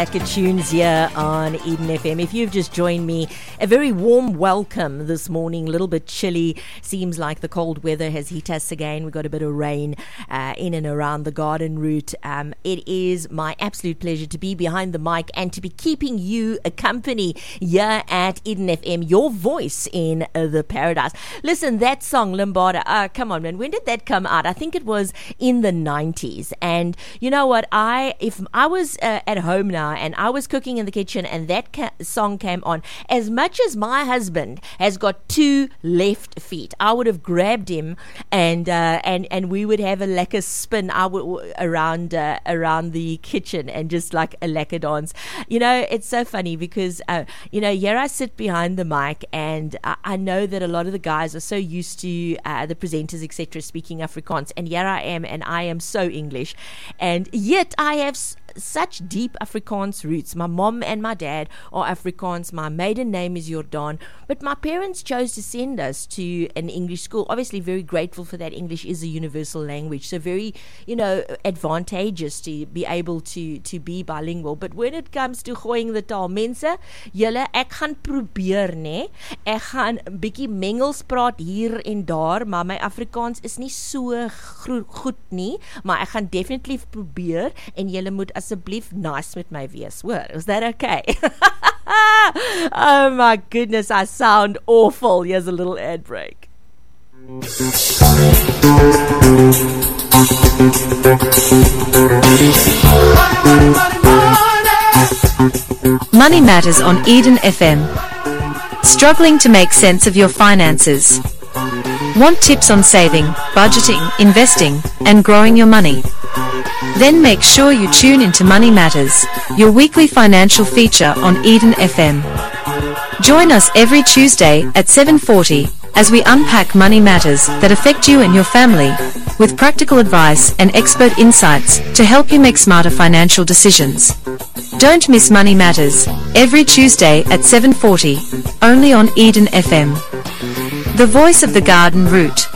Lekker tunes here on Eden FM. If you've just joined me, a very warm welcome this morning. A little bit chilly. Seems like the cold weather has hit us again. We've got a bit of rain in and around the garden route. It is my absolute pleasure to be behind the mic and to be keeping you a company here at Eden FM, your voice in the paradise. Listen, that song, Lambada, come on, man. When did that come out? I think it was in the 90s. And you know what? If I was at home now, and I was cooking in the kitchen and that song came on, as much as my husband has got two left feet, I would have grabbed him and we would have a lekker spin around the kitchen and just like a lekker dance. You know, it's so funny because here I sit behind the mic and I know that a lot of the guys are so used to the presenters, etc., speaking Afrikaans, and here I am and I am so English, and yet I have such deep Afrikaans roots. My mom and my dad are Afrikaans. My maiden name is Jordan, but my parents chose to send us to an English school. Obviously very grateful for that. English is a universal language, so very, advantageous to be able to be bilingual. But when it comes to gooiing the taal, mense, julle, ek gaan probeer, ne? Ek gaan bietjie mengels praat hier en daar, maar my Afrikaans is nie so goed nie, maar ek gaan definitely probeer en julle moet asseblief nice met my wees, hoor. Is that okay? Oh my goodness, I sound awful. Here's a little ad break. Money Matters on Eden FM. Struggling to make sense of your finances? Want tips on saving, budgeting, investing, and growing your money? Then make sure you tune into Money Matters, your weekly financial feature on Eden FM. Join us every Tuesday at 7:40 as we unpack money matters that affect you and your family, with practical advice and expert insights to help you make smarter financial decisions. Don't miss Money Matters, every Tuesday at 7:40, only on Eden FM. The voice of the garden route.